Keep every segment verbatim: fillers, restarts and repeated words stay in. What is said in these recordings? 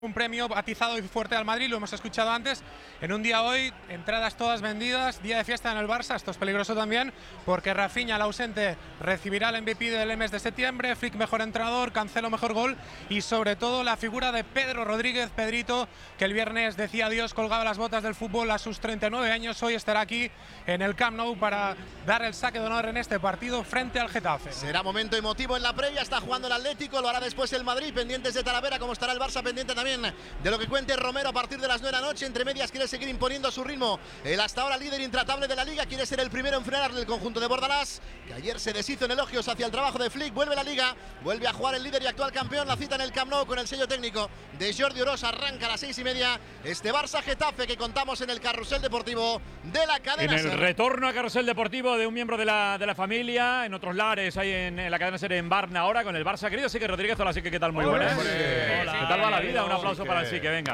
Un premio atizado y fuerte al Madrid, lo hemos escuchado antes. En un día hoy, entradas todas vendidas, día de fiesta en el Barça. Esto es peligroso también, porque Rafinha, el ausente, recibirá el M V P del mes de septiembre, Flick mejor entrenador, Cancelo mejor gol y sobre todo la figura de Pedro Rodríguez, Pedrito, que el viernes decía adiós, colgaba las botas del fútbol a sus treinta y nueve años. Hoy estará aquí en el Camp Nou para dar el saque de honor en este partido frente al Getafe. Será momento emotivo en la previa, está jugando el Atlético, lo hará después el Madrid, pendientes de Talavera, como estará el Barça, pendiente también de lo que cuente Romero a partir de las nueve de la noche. Entre medias quiere seguir imponiendo su ritmo, el hasta ahora líder intratable de la Liga, quiere ser el primero en frenar el conjunto de Bordalás, que ayer se deshizo en elogios hacia el trabajo de Flick. Vuelve la Liga, vuelve a jugar el líder y actual campeón, la cita en el Camp Nou con el sello técnico de Jordi Oroz. Arranca a las seis y media este Barça Getafe que contamos en el Carrusel Deportivo de la cadena En el SER. retorno a Carrusel Deportivo de un miembro de la, de la familia, en otros lares, ahí en, en la cadena SER en Barna ahora con el Barça. Querido Sique Rodríguez, hola Sique, ¿qué tal? Muy buenas. Hola. ¿Qué tal va la vida? Un aplauso para el Sique, venga.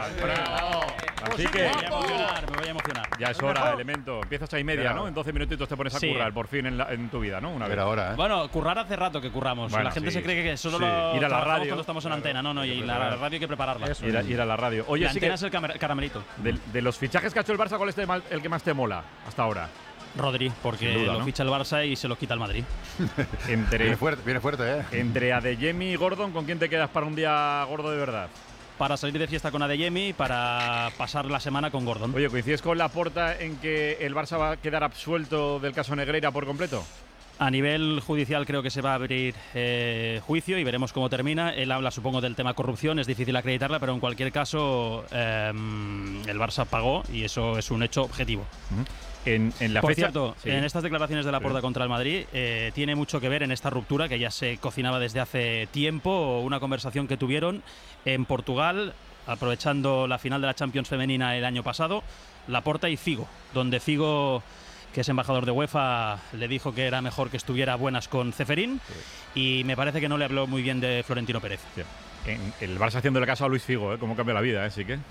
Así que me voy a emocionar, me voy a emocionar. ya es hora, elemento. Empiezas a y media, ¿no? En doce minutitos te pones a Sí. currar, por fin en, la, en tu vida, ¿no? Una vez. ahora, ¿eh? Bueno, currar hace rato que curramos. Bueno, la gente sí. se cree que solo Sí. lo Ir a la trabajamos radio. cuando estamos en Claro. antena. No, no, Hay y que la preparar. radio hay que prepararla. Ir a, ir a la radio. Oye, la sí antena que es el camer- caramelito. de, de los fichajes que ha hecho el Barça, ¿cuál es el, mal- el que más te mola hasta ahora? Rodri, porque Sin duda, lo ¿no? ficha el Barça y se los quita el Madrid. Entre, Viene fuerte, viene fuerte, ¿eh? entre Adeyemi y Gordon, ¿con quién te quedas para un día gordo de verdad? Para salir de fiesta con Adeyemi y para pasar la semana con Gordon. Oye, ¿coincides con Laporta en que el Barça va a quedar absuelto del caso Negreira por completo? A nivel judicial creo que se va a abrir eh, juicio y veremos cómo termina. Él habla, supongo, del tema corrupción, es difícil acreditarla, pero en cualquier caso eh, el Barça pagó y eso es un hecho objetivo. En, en la Por fecha, cierto, sí. en estas declaraciones de Laporta Sí. contra el Madrid eh, tiene mucho que ver en esta ruptura que ya se cocinaba desde hace tiempo, una conversación que tuvieron en Portugal, aprovechando la final de la Champions femenina el año pasado, Laporta y Figo, donde Figo, que es embajador de UEFA, le dijo que era mejor que estuviera a buenas con Ceferín y me parece que no le habló muy bien de Florentino Pérez. Hostia. En, el Barça haciéndole caso a Luis Figo, ¿eh? Cómo cambia la vida, ¿eh? Sí que.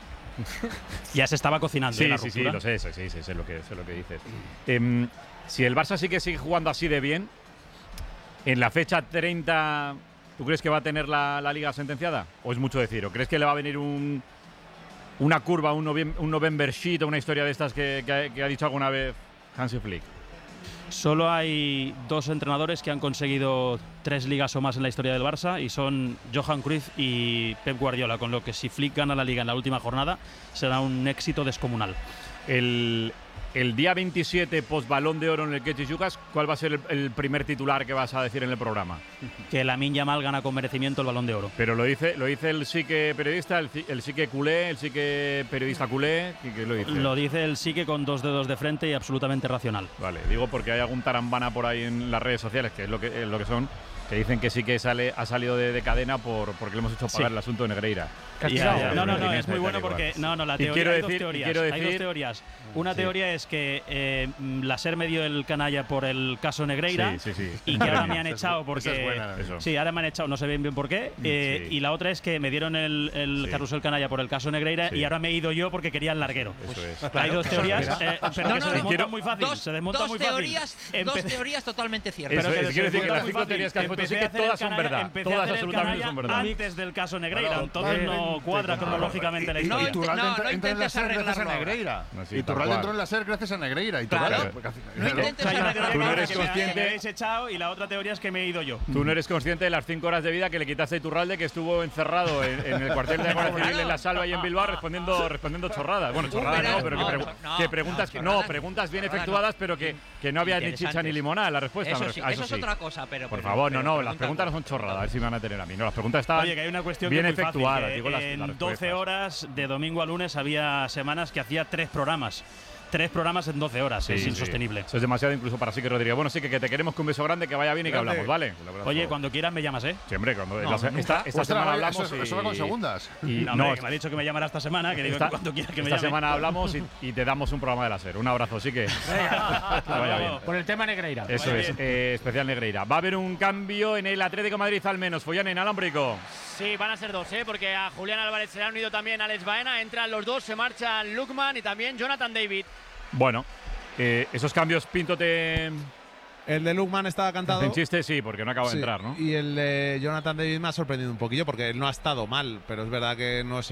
Ya se estaba cocinando Sí, ¿eh, la sí, sí, ruptura. lo sé, sí, sí, sí, sé lo que, sé lo que dices. Em, si el Barça sí que sigue jugando así de bien, en la fecha treinta, ¿tú crees que va a tener la, la Liga sentenciada? ¿O es mucho decir? ¿O crees que le va a venir un, una curva, un, noviem- un November Sheet o una historia de estas que, que ha- que ha dicho alguna vez Hansi Flick? Solo hay dos entrenadores que han conseguido tres ligas o más en la historia del Barça y son Johan Cruyff y Pep Guardiola, con lo que si Flick gana la liga en la última jornada será un éxito descomunal. El, el día veintisiete, post Balón de Oro en el Ketty Yucas, ¿cuál va a ser el, el primer titular que vas a decir en el programa? Que Lamine Yamal gana con merecimiento el Balón de Oro. Pero lo dice, lo dice el sí que periodista, el, ci- el sí que culé, el sí que periodista culé, ¿qué, qué lo dice? Lo dice el sí que con dos dedos de frente y absolutamente racional. Vale, digo porque hay algún tarambana por ahí en las redes sociales, que es lo que, es lo que son, que dicen que sí que sale, ha salido de, de cadena por, porque le hemos hecho pagar Sí. el asunto de Negreira. Ya, ya. No, no, no, Tiene es muy bueno igual. porque no, no, la Y teoría quiero hay decir- dos y teorías. quiero Hay dos decir- teorías. Una Sí. teoría es que eh, mm, la SER me dio el canalla por el caso Negreira Sí, sí, sí. y que ahora me han Esa es echado bu- porque esa es buena. Eso. sí, ahora me han echado, no sé bien bien por qué. eh, Sí. Y la otra es que me dieron el, el Sí. carrusel canalla por el caso Negreira Sí. y ahora me he ido yo porque quería el larguero. Eso es. Hay dos teorías, eh, pero No, que no, se no. desmontan Quiero- muy fácil. Dos, se desmontan dos muy teorías, fácil. dos Empe- teorías totalmente ciertas. Eso pero es, que quiero se decir que las desmontan muy cinco fácil. teorías que has puesto sí Empecé que a hacer todas el son canalla- verdad. empecé a Todas hacer el absolutamente canalla son verdad. antes del caso Negreira, Bueno, entonces no totalmente cuadra claro. cronológicamente la No, historia. no, Iturralde no entra, entra en la intentes SER gracias a arreglarlo Negreira. No, sí, Y tal Iturralde cual. entró en la SER gracias a Negreira. Y Claro. Iturralde- No Claro. intentes Hay una arreglarlo. teoría Tú no que eres me- que me consciente- habéis echado y la otra teoría es que me he ido yo. Tú no eres consciente de las cinco horas de vida que le quitaste a Iturralde, que estuvo encerrado en, en el cuartel de Guardia Civil en la Salva y en Bilbao respondiendo, respondiendo chorradas. Bueno, chorradas pero- no, pero que, no, pregu- no, que preguntas no, que chorradas no, no. preguntas bien Chorradas no. efectuadas, pero que, que no había ni chicha ni Interesantes. limonada en la respuesta. Eso me sí, ref- a eso es sí. otra cosa, pero. Por pero- favor, no, pero no, las preguntas preguntas no son chorradas, a ver si me van a tener a mí. No, las preguntas están Oye, que hay una cuestión bien que es muy efectuadas. fácil, que digo las, en las doce respuestas. horas, de domingo a lunes, había semanas que hacía tres programas. Tres programas en doce horas, Sí, es sí. insostenible. Eso es demasiado incluso para sí que Rodríguez. Bueno, sí que, que te queremos con un beso grande, que vaya bien y que Grande. hablamos, ¿vale? Oye, cuando quieras me llamas, ¿eh? Siempre, cuando No, la se- nunca. esta, esta Ostras, semana vaya, hablamos eso, y, eso va con segundas. y- No, no, hombre, que me ha dicho que me llamará esta semana, que digo esta, que cuando quiera que me esta llame. semana hablamos y, y te damos un programa de la SER. Un abrazo, sí que. que vaya bien. Por el tema Negreira. Eso Muy es, bien. eh, especial Negreira. Va a haber un cambio en el Atlético de Madrid al menos. Follán en Alámbrico. Sí, van a ser dos, ¿eh? Porque a Julián Álvarez se le han unido también Alex Baena. Entran los dos, se marchan Lukman y también Jonathan David. Bueno, eh, esos cambios, Pinto, te, El de Lukman estaba cantado. En chiste sí, porque no acaba Sí, de entrar, ¿no? Y el de Jonathan David me ha sorprendido un poquillo porque él no ha estado mal, pero es verdad que no es